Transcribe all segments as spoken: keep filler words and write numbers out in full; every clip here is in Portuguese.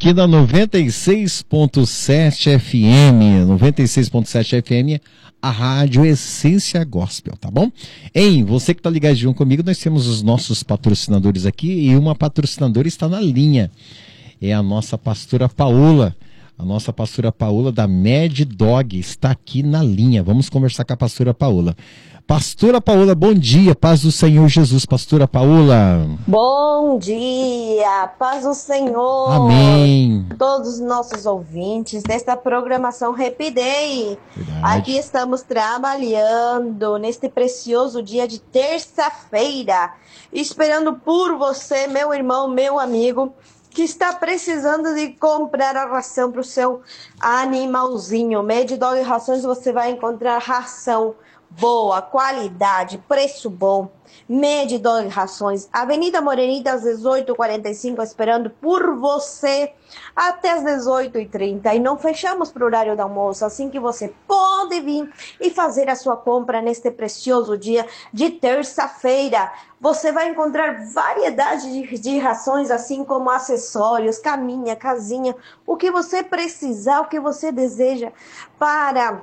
aqui na noventa e seis ponto sete F M. noventa e seis ponto sete F M, a Rádio Essência Gospel, tá bom? Hein, você que tá ligadinho comigo, nós temos os nossos patrocinadores aqui e uma patrocinadora está na linha. É a nossa pastora Paola. A nossa pastora Paola da Mad Dog está aqui na linha. Vamos conversar com a pastora Paola. Pastora Paola, bom dia, paz do Senhor Jesus, pastora Paola. Bom dia, paz do Senhor. Amém. Todos os nossos ouvintes desta programação Happy Day. Verdade. Aqui estamos trabalhando neste precioso dia de terça-feira, esperando por você, meu irmão, meu amigo, que está precisando de comprar a ração para o seu animalzinho. Mad Dog Rações, você vai encontrar ração boa, qualidade, preço bom. Mad Dog Rações, Avenida Morenitas dezoito quarenta e cinco, esperando por você até as dezoito e trinta. E não fechamos para o horário do almoço, assim que você pode vir e fazer a sua compra neste precioso dia de terça-feira. Você vai encontrar variedade de, de rações, assim como acessórios, caminha, casinha, o que você precisar, o que você deseja para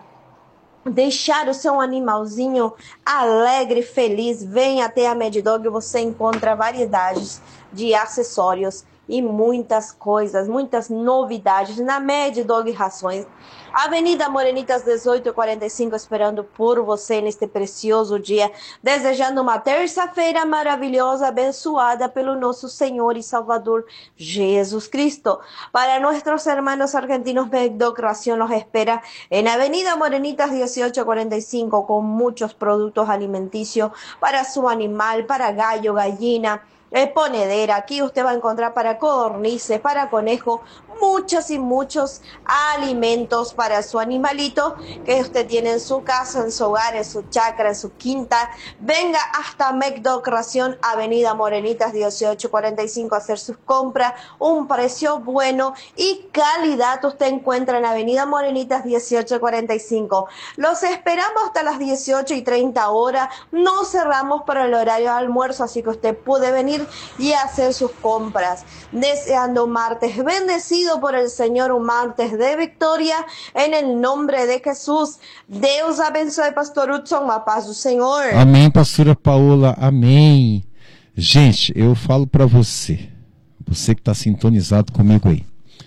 deixar o seu animalzinho alegre, feliz. Venha até a Mad Dog, você encontra variedades de acessórios e muitas coisas, muitas novidades na Mad Dog Rações. Avenida Morenitas dezoito quarenta e cinco, esperando por você neste precioso dia, desejando uma terça-feira maravilhosa, abençoada pelo nosso Senhor e Salvador Jesus Cristo. Para nossos hermanos argentinos, Mad Dog Ración los espera en Avenida Morenitas dieciocho cuarenta y cinco, con muchos productos alimenticios para su animal, para gallo, gallina, Eh, ponedera. Aquí usted va a encontrar para codornices, para conejo, muchos y muchos alimentos para su animalito que usted tiene en su casa, en su hogar, en su chacra, en su quinta. Venga hasta Mad Dog Ración, Avenida Morenitas dieciocho cuarenta y cinco, a hacer sus compras. Un precio bueno y calidad usted encuentra en Avenida Morenitas dieciocho cuarenta y cinco. Los esperamos hasta las dieciocho y treinta horas. No cerramos para el horario de almuerzo, así que usted puede venir y hacer sus compras. Deseando un martes bendecido por el Señor, un martes de victoria, en el nombre de Jesús. Deus abençoe, pastor Hudson, a paz do Senhor. Amém, pastora Paola, amém. Gente, eu falo para você, você que está sintonizado comigo aí,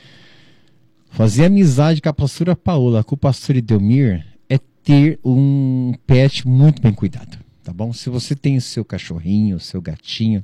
fazer amizade com a pastora Paola, com o pastor Edelmir, é ter um pet muito bem cuidado, tá bom? Se você tem o seu cachorrinho, o seu gatinho,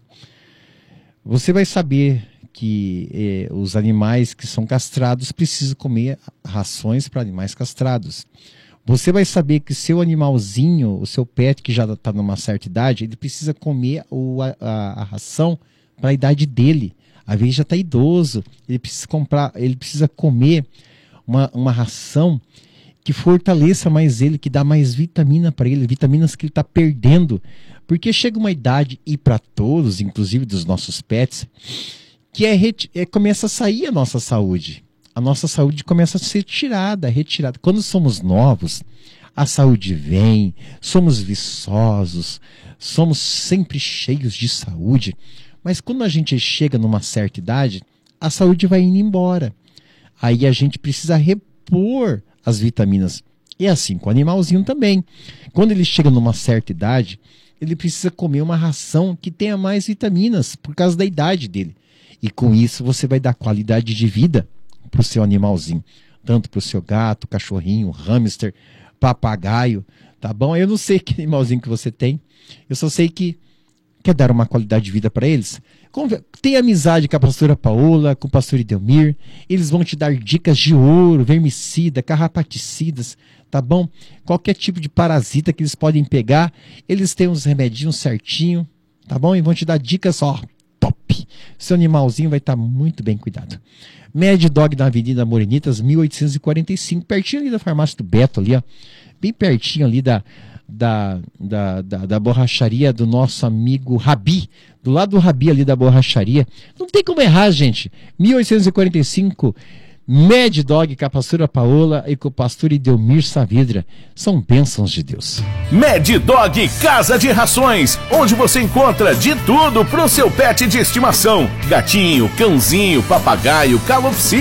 você vai saber que eh, os animais que são castrados precisam comer rações para animais castrados. Você vai saber que seu animalzinho, o seu pet que já está numa certa idade, ele precisa comer o, a, a, a ração para a idade dele. Às vezes já está idoso, ele precisa comprar, ele precisa comer uma, uma ração que fortaleça mais ele, que dá mais vitamina para ele, vitaminas que ele está perdendo. Porque chega uma idade, e para todos, inclusive dos nossos pets, que é, é começa a sair a nossa saúde. A nossa saúde começa a ser tirada, retirada. Quando somos novos, a saúde vem, somos viçosos, somos sempre cheios de saúde. Mas quando a gente chega numa certa idade, a saúde vai indo embora. Aí a gente precisa repor as vitaminas. E assim com o animalzinho também. Quando ele chega numa certa idade, ele precisa comer uma ração que tenha mais vitaminas, por causa da idade dele. E com isso você vai dar qualidade de vida para o seu animalzinho. Tanto para o seu gato, cachorrinho, hamster, papagaio, tá bom? Eu não sei que animalzinho que você tem. Eu só sei que quer dar uma qualidade de vida para eles. Tem amizade com a pastora Paola, com o pastor Edelmir. Eles vão te dar dicas de ouro, vermicida, carrapaticidas, tá bom? Qualquer tipo de parasita que eles podem pegar, eles têm uns remedinhos certinho, tá bom? E vão te dar dicas, ó, top. Seu animalzinho vai estar muito bem cuidado. Mad Dog na Avenida Morenitas, mil oitocentos e quarenta e cinco, pertinho ali da farmácia do Beto, ali, ó. Bem pertinho ali da, da, da, da, da borracharia do nosso amigo Rabi. Do lado do Rabi ali da borracharia. Não tem como errar, gente. mil oitocentos e quarenta e cinco, Mad Dog com a pastora Paola e com o pastor Edelmir Saavedra. São bênçãos de Deus. Mad Dog Casa de Rações, onde você encontra de tudo pro seu pet de estimação. Gatinho, cãozinho, papagaio, calopsita.